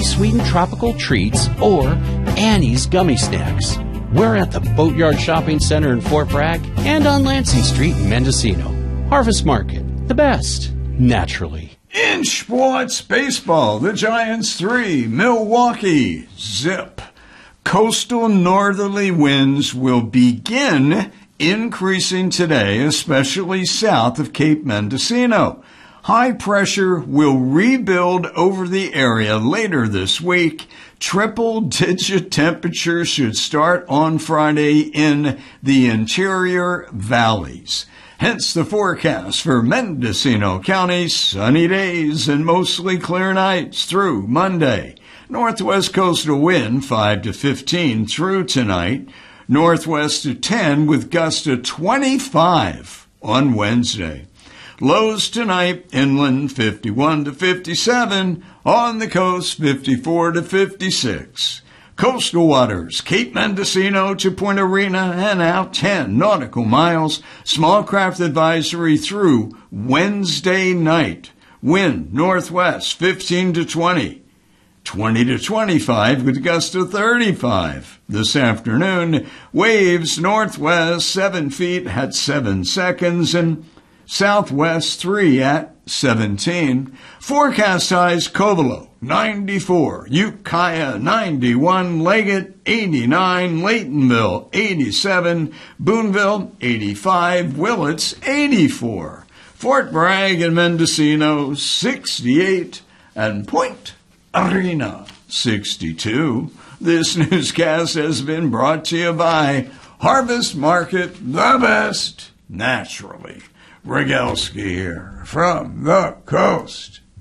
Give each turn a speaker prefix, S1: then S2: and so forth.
S1: Lily Sweden Tropical Treats or Annie's Gummy Snacks. We're at the Boatyard Shopping Center in Fort Bragg and on Lansing Street in Mendocino. Harvest Market, the best, naturally.
S2: In sports baseball, the Giants 3, Milwaukee zip. Coastal northerly winds will begin increasing today, especially south of Cape Mendocino. High pressure will rebuild over the area later this week. Triple-digit temperatures should start on Friday in the interior valleys. Hence the forecast for Mendocino County, sunny days and mostly clear nights through Monday. Northwest coastal wind 5 to 15 through tonight. Northwest to 10 with gusts to 25 on Wednesday. Lows tonight, inland 51 to 57, on the coast 54 to 56. Coastal waters, Cape Mendocino to Point Arena and out 10 nautical miles. Small craft advisory through Wednesday night. Wind northwest 15 to 20. 20 to 25 with gusts to 35. This afternoon, waves northwest 7 feet at 7 seconds and southwest 3 at 17. Forecast highs Covelo 94, Ukiah 91, Leggett 89, Laytonville 87, Boonville 85, Willits 84, Fort Bragg and Mendocino 68, and Point Arena 62. This newscast has been brought to you by Harvest Market, the best, naturally. Rogalski here from the coast.